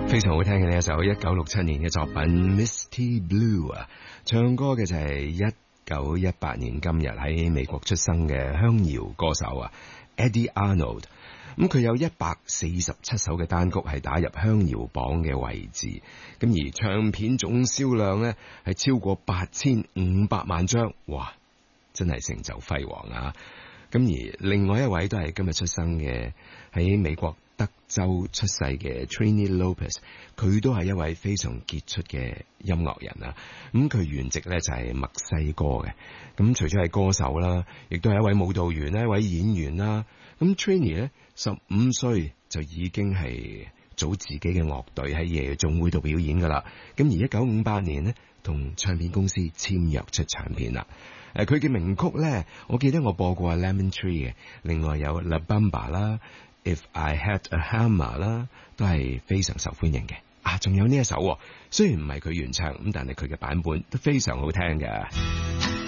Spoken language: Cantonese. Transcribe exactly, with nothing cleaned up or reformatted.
非常好聽嘅呢一首一九六七年嘅作品 Misty Blue 啊，唱歌嘅就係一九一八年今日喺美國出生嘅鄉謠歌手啊 Eddie Arnold。咁佢有一百四十七首嘅單曲係打入鄉謠榜嘅位置，咁而唱片總銷量呢係超過八千五百萬張，哇，真係成就輝煌啊！咁而另外一位都係今日出生嘅喺美國德州出世嘅 Trini Lopez， 佢都係一位非常傑出嘅音樂人啊！咁佢原籍咧就係墨西哥嘅，咁除咗係歌手啦，亦都係一位舞蹈員啦，一位演員啦。咁 Trini 咧十五歲就已經係組自己嘅樂隊喺夜總會度表演噶啦。咁而一九五八年呢，同唱片公司簽約出唱片啦。誒，佢嘅名曲咧，我記得我播過 Lemon Tree 嘅，另外有 La Bamba 啦。If I Had a Hammer 啦，都係非常受歡迎嘅。啊，仲有呢一首，雖然唔係佢原唱，咁但係佢嘅版本都非常好聽嘅。